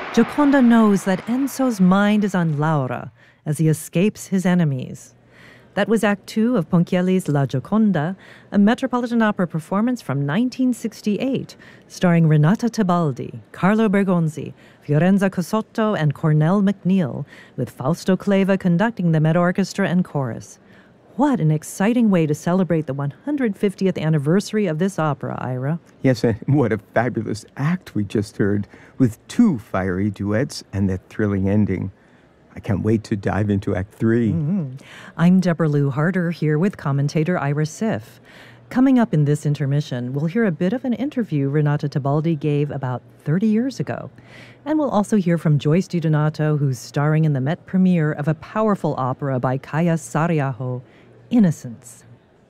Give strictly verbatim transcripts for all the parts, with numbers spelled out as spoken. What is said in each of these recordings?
Gioconda knows that Enzo's mind is on Laura as he escapes his enemies. That was Act Two of Ponchielli's La Gioconda, a Metropolitan Opera performance from nineteen sixty-eight, starring Renata Tebaldi, Carlo Bergonzi, Fiorenza Cosotto, and Cornell McNeil, with Fausto Cleva conducting the Met Orchestra and chorus. What an exciting way to celebrate the one hundred fiftieth anniversary of this opera, Ira. Yes, and what a fabulous act we just heard, with two fiery duets and that thrilling ending. I can't wait to dive into Act Three. Mm-hmm. I'm Deborah Lou Harder here with commentator Ira Siff. Coming up in this intermission, we'll hear a bit of an interview Renata Tebaldi gave about thirty years ago. And we'll also hear from Joyce DiDonato, who's starring in the Met premiere of a powerful opera by Kaija Saariaho, Innocence.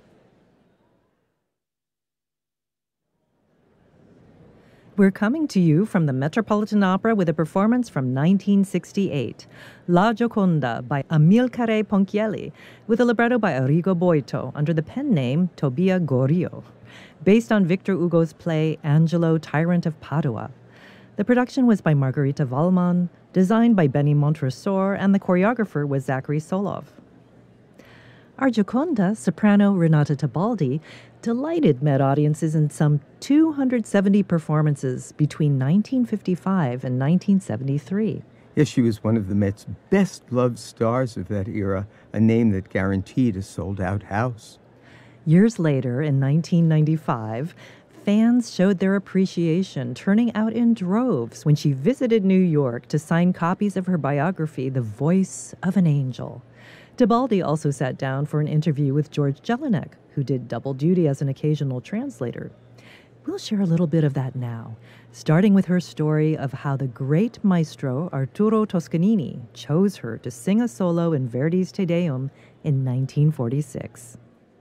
We're coming to you from the Metropolitan Opera with a performance from nineteen sixty-eight, La Gioconda by Amilcare Ponchielli, with a libretto by Arrigo Boito under the pen name Tobia Gorio, based on Victor Hugo's play Angelo, Tyrant of Padua. The production was by Margarita Wallmann, designed by Benny Montresor, and the choreographer was Zachary Solov. Our Gioconda, soprano Renata Tebaldi, delighted Met audiences in some two hundred seventy performances between nineteen fifty-five and nineteen seventy-three. Yes, she was one of the Met's best-loved stars of that era, a name that guaranteed a sold-out house. Years later, in nineteen ninety-five, fans showed their appreciation, turning out in droves when she visited New York to sign copies of her biography, The Voice of an Angel. Tebaldi also sat down for an interview with George Jelinek, who did double duty as an occasional translator. We'll share a little bit of that now, starting with her story of how the great maestro Arturo Toscanini chose her to sing a solo in Verdi's Te Deum in nineteen forty-six.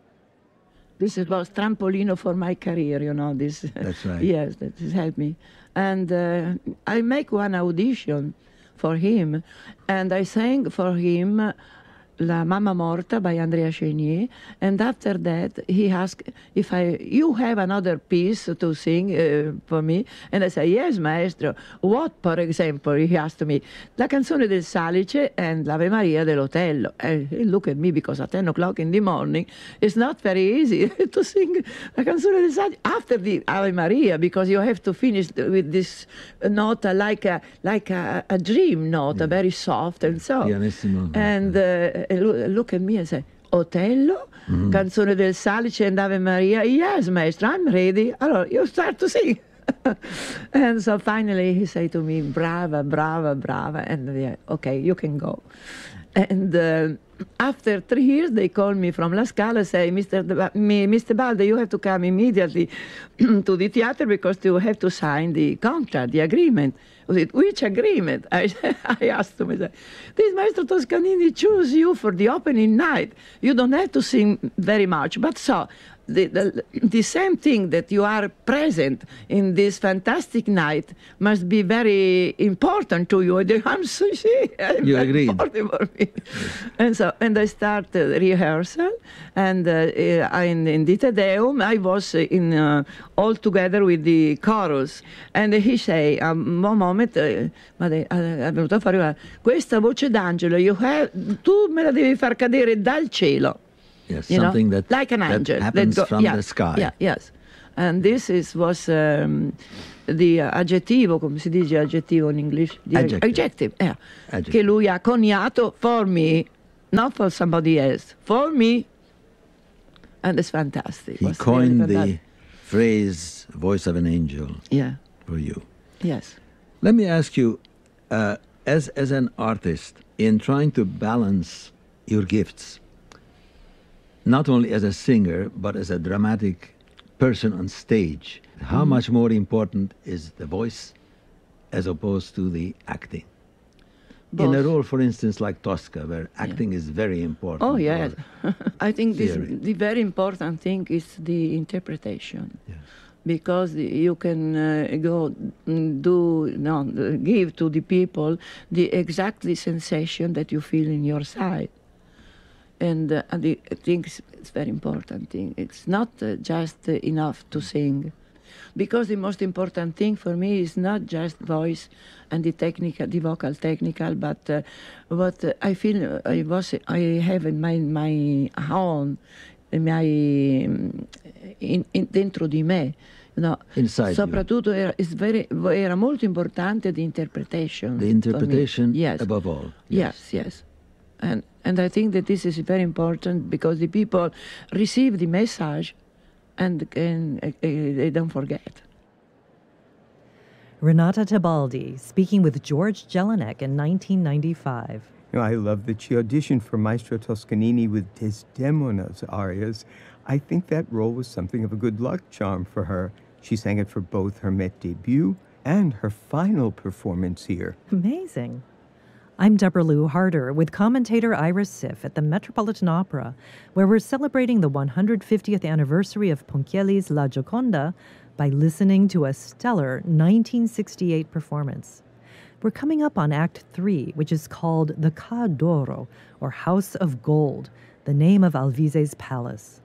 This is was trampolino for my career, you know. This. That's right. Yes, that has helped me. And uh, I make one audition for him, and I sang for him La Mamma Morta by Andrea Chenier, and after that he asked if I, you have another piece to sing uh, for me, and I said, yes, maestro. What, for example? He asked me, La Canzone del Salice and L'Ave Maria dell'Otello. And he looked at me, because at ten o'clock in the morning, it's not very easy to sing La Canzone del Salice after the Ave Maria, because you have to finish with this note like a, like a, a dream note, yeah. Very soft and so. Pianissimo. And uh, look at me and say, Otello, mm-hmm. Canzone del Salice and Ave Maria. Yes, maestro, I'm ready. Allora, you start to sing. And so finally he said to me, brava, brava, brava. And yeah, okay, you can go. And uh, after three years, they called me from La Scala, say, Mister De- me, Mister Balde, you have to come immediately to the theater because you have to sign the contract, the agreement. I said, which agreement? I, I asked him, I said, this Maestro Toscanini choose you for the opening night. You don't have to sing very much, but so, the, the, the same thing that you are present in this fantastic night must be very important to you. I'm so, you agreed. For me. And so, and I started rehearsal, and uh, in, in the Te Deum, I was in uh, all together with the chorus, and he say, um, one moment, uh, ma è venuto a fare una, questa voce d'angelo, you have, tu me la devi far cadere dal cielo. Yes, you something know? that, like an that angel happens that go, from yeah, the sky. Yeah, yes. And this is, was um, the uh, aggettivo, come si dice aggettivo in English? The adjective. Adjective, yeah. Adjective. Che lui ha coniato for me, not for somebody else, for me. And it's fantastic. He was coined really the fantastic. phrase voice of an angel Yeah. for you. Yes. Let me ask you, uh, as, as an artist, in trying to balance your gifts, not only as a singer, but as a dramatic person on stage, how Mm. much more important is the voice as opposed to the acting? Both. In a role, for instance, like Tosca, where acting is very important. Oh, yes. or I think this, theory. the very important thing is the interpretation. Yes. Because you can uh, go mm, do, no, give to the people the exactly sensation that you feel in your side. And uh, I think it's, it's very important thing. It's not uh, just uh, enough to sing. because the most important thing for me is not just voice and the technical, the vocal technical, but uh, what uh, I feel I was I have in my my own, in my in, in, dentro di me. No, Inside soprattutto era, is very, era molto importante the interpretation. The interpretation yes. above all. Yes, yes. yes. And and I think that this is very important because the people receive the message and, and uh, they don't forget. Renata Tebaldi speaking with George Jelinek in nineteen ninety-five. You know, I love that she auditioned for Maestro Toscanini with Desdemona's arias. I think that role was something of a good luck charm for her. She sang it for both her Met debut and her final performance here. Amazing. I'm Deborah Lou Harder with commentator Iris Siff at the Metropolitan Opera, where we're celebrating the one hundred fiftieth anniversary of Ponchielli's La Gioconda by listening to a stellar nineteen sixty-eight performance. We're coming up on Act three, which is called the Ca d'Oro, or House of Gold, the name of Alvise's palace.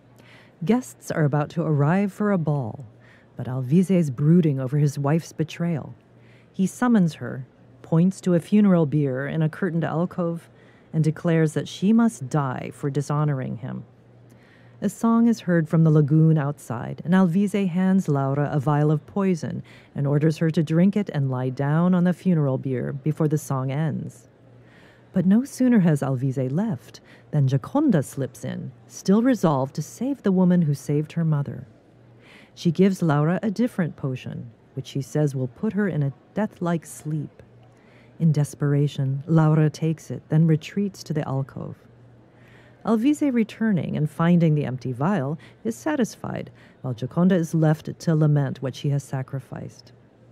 Guests are about to arrive for a ball, but Alvise is brooding over his wife's betrayal. He summons her, points to a funeral bier in a curtained alcove, and declares that she must die for dishonoring him. A song is heard from the lagoon outside, and Alvise hands Laura a vial of poison and orders her to drink it and lie down on the funeral bier before the song ends. But no sooner has Alvise left than Gioconda slips in, still resolved to save the woman who saved her mother. She gives Laura a different potion, which she says will put her in a death-like sleep. In desperation, Laura takes it, then retreats to the alcove. Alvise, returning and finding the empty vial, is satisfied, while Gioconda is left to lament what she has sacrificed.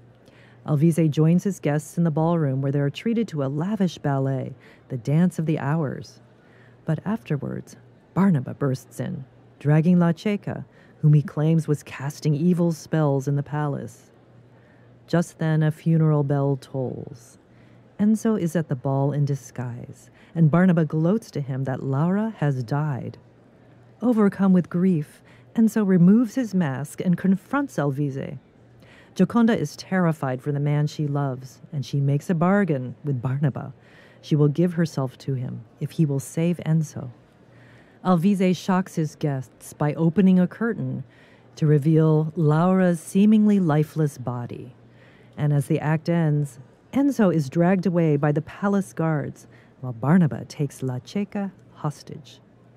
Alvise joins his guests in the ballroom where they are treated to a lavish ballet, the Dance of the Hours. But afterwards, Barnaba bursts in, dragging La Cieca, whom he claims was casting evil spells in the palace. Just then a funeral bell tolls. Enzo is at the ball in disguise, and Barnaba gloats to him that Laura has died. Overcome with grief, Enzo removes his mask and confronts Alvise. Gioconda is terrified for the man she loves, and she makes a bargain with Barnaba. She will give herself to him if he will save Enzo. Alvise shocks his guests by opening a curtain to reveal Laura's seemingly lifeless body. And as the act ends, Enzo is dragged away by the palace guards, while Barnaba takes La Cieca hostage.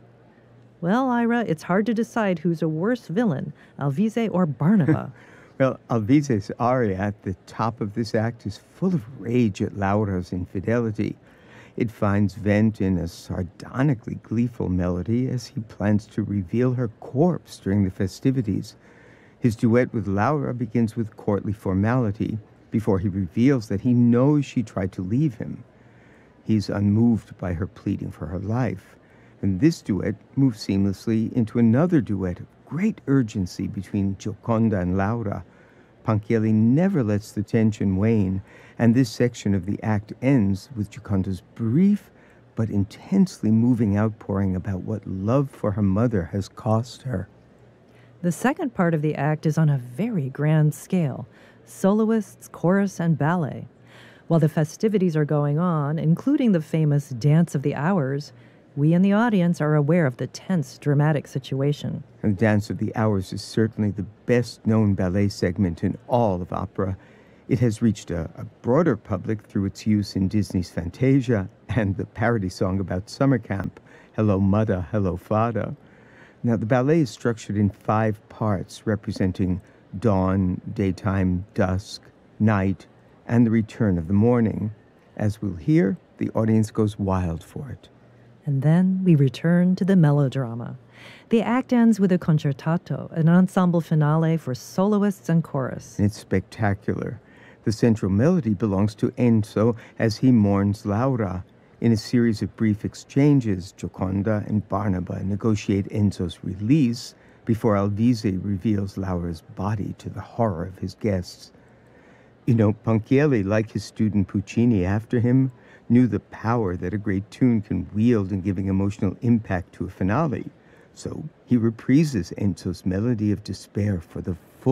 Well, Ira, it's hard to decide who's a worse villain, Alvise or Barnaba. Well, Alvise's aria at the top of this act is full of rage at Laura's infidelity. It finds vent in a sardonically gleeful melody as he plans to reveal her corpse during the festivities. His duet with Laura begins with courtly formality before he reveals that he knows she tried to leave him. He's unmoved by her pleading for her life, and this duet moves seamlessly into another duet of great urgency between Gioconda and Laura. Ponchielli never lets the tension wane, and this section of the act ends with Gioconda's brief but intensely moving outpouring about what love for her mother has cost her. The second part of the act is on a very grand scale: soloists, chorus, and ballet. While the festivities are going on, including the famous Dance of the Hours, we in the audience are aware of the tense, dramatic situation. And Dance of the Hours is certainly the best-known ballet segment in all of opera. It has reached a, a broader public through its use in Disney's Fantasia and the parody song about summer camp, Hello Mudda, Hello Fada. Now, the ballet is structured in five parts, representing dawn, daytime, dusk, night, and the return of the morning. As we'll hear, the audience goes wild for it. And then we return to the melodrama. The act ends with a concertato, an ensemble finale for soloists and chorus. It's spectacular. The central melody belongs to Enzo as he mourns Laura. In a series of brief exchanges, Gioconda and Barnaba negotiate Enzo's release before Alvise reveals Laura's body to the horror of his guests. You know, Ponchielli, like his student Puccini after him, knew the power that a great tune can wield in giving emotional impact to a finale. So he reprises Enzo's melody of despair for the full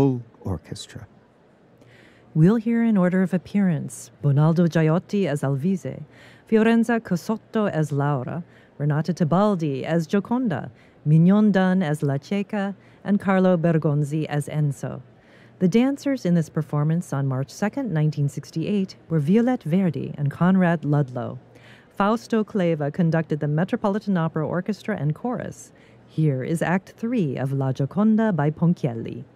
Orchestra. We'll hear in order of appearance Bonaldo Giotti as Alvise, Fiorenza Cosotto as Laura, Renata Tebaldi as Gioconda, Mignon Dunn as La Cieca, and Carlo Bergonzi as Enzo. The dancers in this performance on March second, nineteen sixty-eight, were Violette Verdi and Conrad Ludlow. Fausto Cleva conducted the Metropolitan Opera Orchestra and Chorus. Here is Act Three of La Gioconda by Ponchielli.